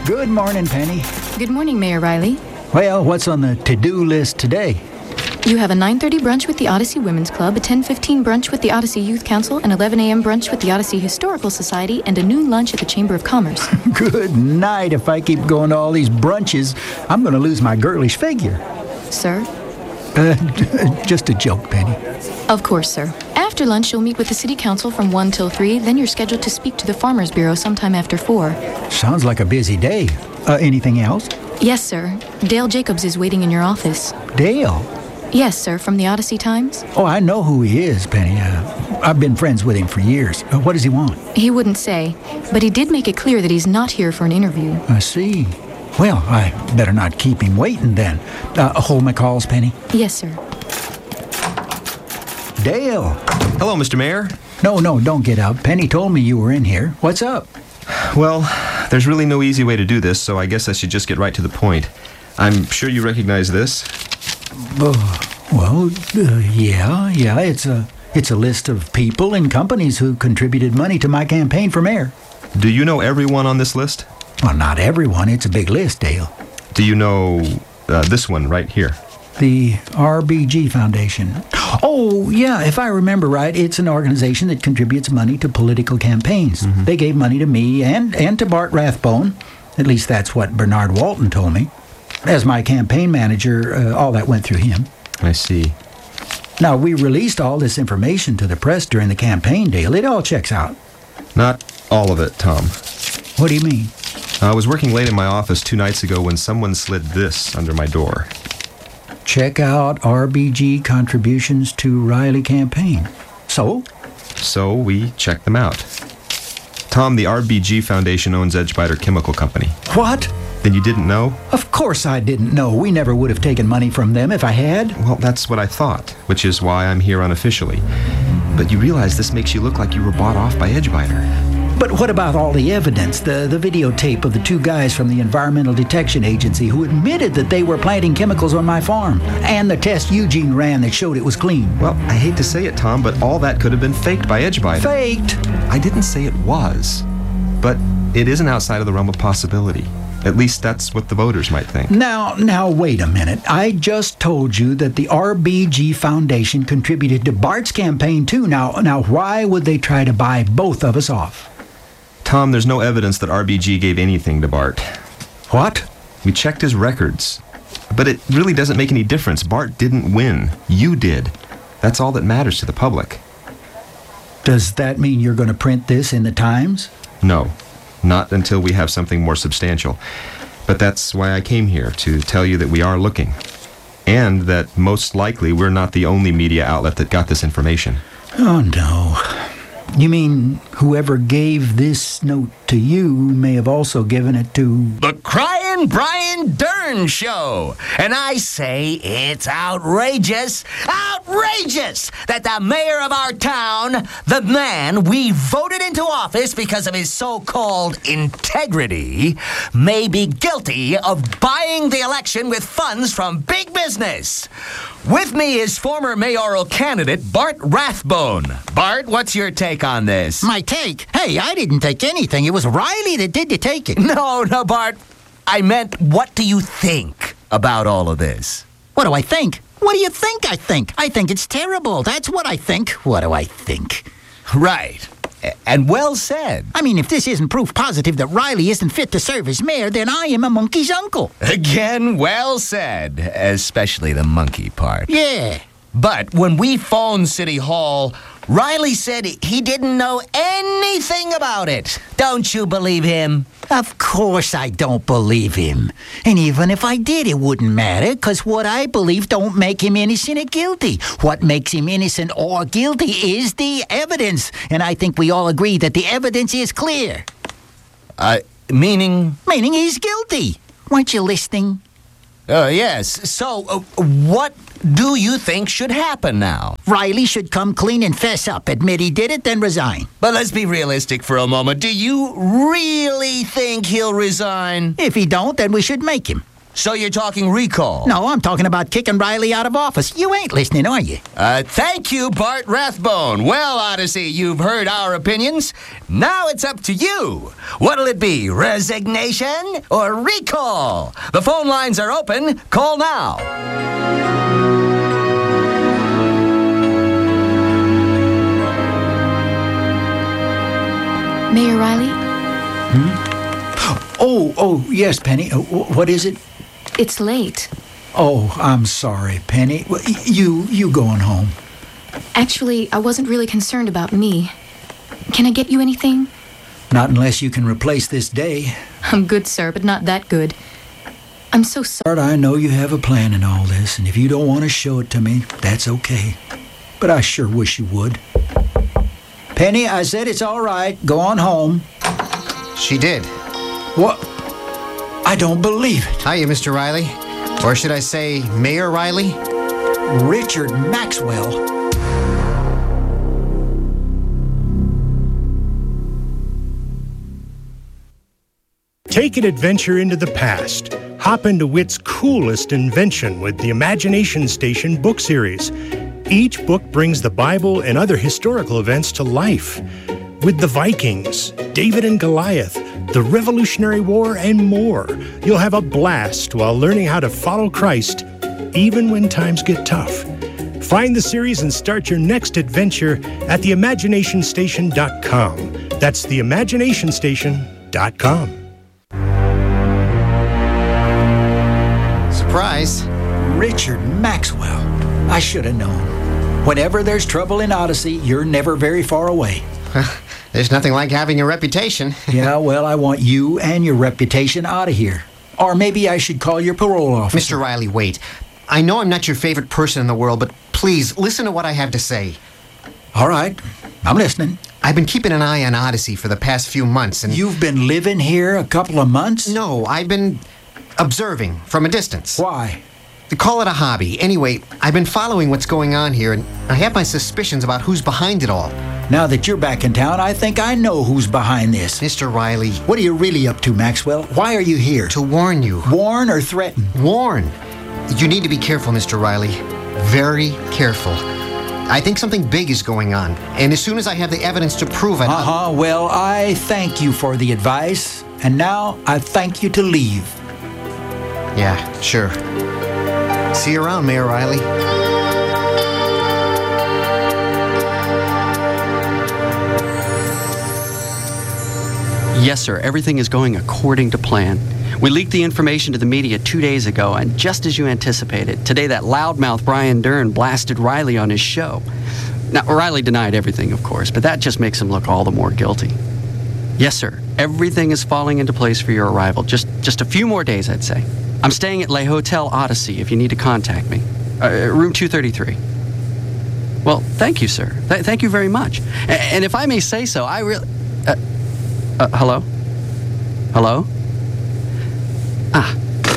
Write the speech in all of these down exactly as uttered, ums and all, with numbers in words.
Good morning, Penny. Good morning, Mayor Riley. Well, what's on the to-do list today? You have a nine thirty brunch with the Odyssey Women's Club, a ten fifteen brunch with the Odyssey Youth Council, an eleven a.m. brunch with the Odyssey Historical Society, and a noon lunch at the Chamber of Commerce. Good night. If I keep going to all these brunches, I'm going to lose my girlish figure. Sir? Uh, just a joke, Penny. Of course, sir. After lunch, you'll meet with the City Council from one till three. Then you're scheduled to speak to the Farmers Bureau sometime after four. Sounds like a busy day. Uh, anything else? Yes, sir. Dale Jacobs is waiting in your office. Dale? Yes, sir, from the Odyssey Times. Oh, I know who he is, Penny. Uh, I've been friends with him for years. Uh, what does he want? He wouldn't say, but he did make it clear that he's not here for an interview. I see. Well, I better not keep him waiting then. Uh, hold my calls, Penny. Yes, sir. Dale. Hello, Mister Mayor. No, no, don't get up. Penny told me you were in here. What's up? Well, there's really no easy way to do this, so I guess I should just get right to the point. I'm sure you recognize this. Uh, well, uh, yeah, yeah, it's a it's a list of people and companies who contributed money to my campaign for mayor. Do you know everyone on this list? Well, not everyone. It's a big list, Dale. Do you know uh, this one right here? The R B G Foundation. Oh, yeah, if I remember right, it's an organization that contributes money to political campaigns. Mm-hmm. They gave money to me and, and to Bart Rathbone. At least that's what Bernard Walton told me. As my campaign manager, uh, all that went through him. I see. Now, we released all this information to the press during the campaign, Dale. It all checks out. Not all of it, Tom. What do you mean? I was working late in my office two nights ago when someone slid this under my door. Check out R B G contributions to Riley campaign. So? So we checked them out. Tom, the R B G Foundation owns Edgebiter Chemical Company. What? Then you didn't know? Of course I didn't know. We never would have taken money from them if I had. Well, that's what I thought, which is why I'm here unofficially. But you realize this makes you look like you were bought off by Edgebiter. But what about all the evidence, the, the videotape of the two guys from the Environmental Detection Agency who admitted that they were planting chemicals on my farm, and the test Eugene ran that showed it was clean? Well, I hate to say it, Tom, but all that could have been faked by Edgebiter. Faked? I didn't say it was, but it isn't outside of the realm of possibility. At least that's what the voters might think. Now, now, wait a minute. I just told you that the R B G Foundation contributed to Bart's campaign, too. Now, now, why would they try to buy both of us off? Tom, there's no evidence that R B G gave anything to Bart. What? We checked his records. But it really doesn't make any difference. Bart didn't win. You did. That's all that matters to the public. Does that mean you're going to print this in the Times? No. Not until we have something more substantial. But that's why I came here, to tell you that we are looking. And that most likely we're not the only media outlet that got this information. Oh, no. You mean whoever gave this note to you may have also given it to... The Crying Brian Dern Show. And I say it's outrageous, outrageous that the mayor of our town, the man we voted into office because of his so-called integrity, may be guilty of buying the election with funds from big business. With me is former mayoral candidate Bart Rathbone. Bart, what's your take on this? My take? Hey, I didn't take anything. It was Riley that did the taking. No, no, Bart. I meant, what do you think about all of this? What do I think? What do you think I think? I think it's terrible. That's what I think. What do I think? Right. And well said. I mean, if this isn't proof positive that Riley isn't fit to serve as mayor, then I am a monkey's uncle. Again, well said. Especially the monkey part. Yeah. But when we phoned City Hall, Riley said he didn't know anything about it. Don't you believe him? Of course I don't believe him. And even if I did, it wouldn't matter, because what I believe don't make him innocent or guilty. What makes him innocent or guilty is the evidence. And I think we all agree that the evidence is clear. Uh, meaning? Meaning he's guilty. Weren't you listening? Uh, yes. So, uh, what do you think should happen now? Riley should come clean and fess up, admit he did it, then resign. But let's be realistic for a moment. Do you really think he'll resign? If he don't, then we should make him. So you're talking recall? No, I'm talking about kicking Riley out of office. You ain't listening, are you? Uh, thank you, Bart Rathbone. Well, Odyssey, you've heard our opinions. Now it's up to you. What'll it be, resignation or recall? The phone lines are open. Call now. Mayor Riley? Oh, oh, yes, Penny. Uh, wh- what is it? It's late. Oh, I'm sorry, Penny. Well, y- You, you going home. Actually, I wasn't really concerned about me. Can I get you anything? Not unless you can replace this day. I'm good, sir, but not that good. I'm so sorry. Bart, I know you have a plan in all this, and if you don't want to show it to me, that's okay. But I sure wish you would. Penny, I said it's all right. Go on home. She did. What? I don't believe it. Hiya, Mister Riley. Or should I say, Mayor Riley? Richard Maxwell. Take an adventure into the past. Hop into Witt's coolest invention with the Imagination Station book series. Each book brings the Bible and other historical events to life. With the Vikings, David and Goliath, the Revolutionary War, and more, you'll have a blast while learning how to follow Christ, even when times get tough. Find the series and start your next adventure at the imagination station dot com. That's the imagination station dot com. Surprise. Richard Maxwell. I should have known. Whenever there's trouble in Odyssey, you're never very far away. There's nothing like having a reputation. Yeah, well, I want you and your reputation out of here. Or maybe I should call your parole officer. Mister Riley, wait. I know I'm not your favorite person in the world, but please, listen to what I have to say. All right, I'm listening. I've been keeping an eye on Odyssey for the past few months, and... You've been living here a couple of months? No, I've been observing from a distance. Why? They call it a hobby. Anyway, I've been following what's going on here, and I have my suspicions about who's behind it all. Now that you're back in town, I think I know who's behind this. Mister Riley. What are you really up to, Maxwell? Why are you here? To warn you. Warn or threaten? Warn. You need to be careful, Mister Riley. Very careful. I think something big is going on, and as soon as I have the evidence to prove it... Uh-huh. Well, I thank you for the advice, and now I thank you to leave. Yeah, sure. See you around, Mayor Riley. Yes, sir. Everything is going according to plan. We leaked the information to the media two days ago, and just as you anticipated, today that loudmouth Brian Dern blasted Riley on his show. Now, Riley denied everything, of course, but that just makes him look all the more guilty. Yes, sir. Everything is falling into place for your arrival. Just just a few more days, I'd say. I'm staying at Le Hotel Odyssey if you need to contact me. Uh, room two thirty-three. Well, thank you, sir. Th- thank you very much. A- and if I may say so, I really... Uh, uh, hello? Hello? Ah.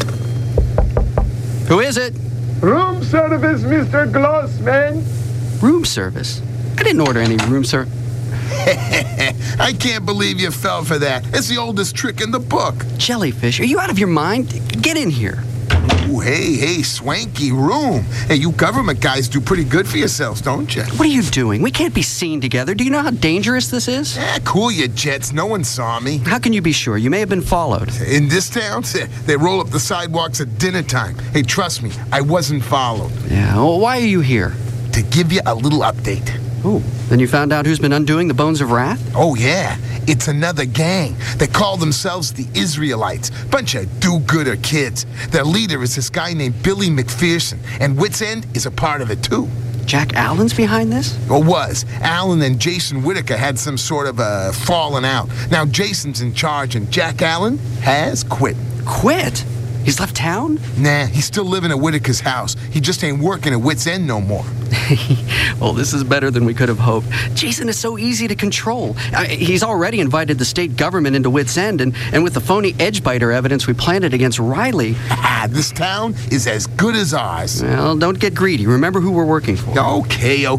Who is it? Room service, Mister Glossman. Room service? I didn't order any room service. I can't believe you fell for that. It's the oldest trick in the book. Jellyfish, are you out of your mind? Get in here. Ooh, hey, hey, swanky room. Hey, you government guys do pretty good for yourselves, don't you? What are you doing? We can't be seen together. Do you know how dangerous this is? Eh, cool you jets. No one saw me. How can you be sure? You may have been followed. In this town, they roll up the sidewalks at dinner time. Hey, trust me, I wasn't followed. Yeah, well, why are you here? To give you a little update. Oh, then you found out who's been undoing the Bones of Wrath? Oh, yeah. It's another gang. They call themselves the Israelites. Bunch of do-gooder kids. Their leader is this guy named Billy McPherson, and Wits End is a part of it, too. Jack Allen's behind this? Or was. Allen and Jason Whitaker had some sort of a falling out. Now Jason's in charge, and Jack Allen has quit. Quit? He's left town? Nah, he's still living at Whitaker's house. He just ain't working at Wits End no more. Well, this is better than we could have hoped. Jason is so easy to control. I mean, he's already invited the state government into Wits End, and, and with the phony edge-biter evidence we planted against Riley... This town is as good as ours. Well, don't get greedy. Remember who we're working for. Okay, okay.